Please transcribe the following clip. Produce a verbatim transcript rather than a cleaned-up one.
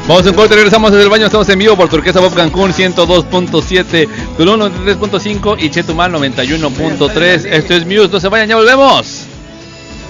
Vamos a un corte, regresamos desde el baño, estamos en vivo por Turquesa Bob Cancún ciento dos punto siete, Tulum noventa y tres punto cinco y Chetumal noventa y uno punto tres. Esto es Muse, no se vayan, ya volvemos.